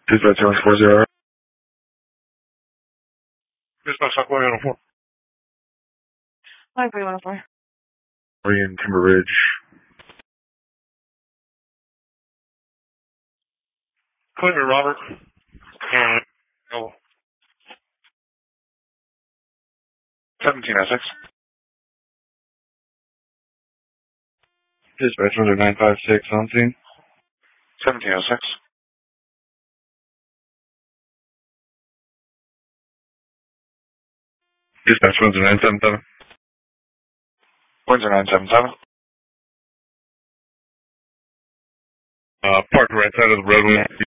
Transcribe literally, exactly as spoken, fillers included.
Dispatch one four zero. Dispatch Aqua Uniform. Aqua Uniform. Are you in Timber Ridge? Clear, Robert. And, oh. seventeen oh six. Dispatch one nine five six on scene. seventeen oh six. Dispatch one nine seven seven. one nine seven seven. Uh, parked right side of the roadway.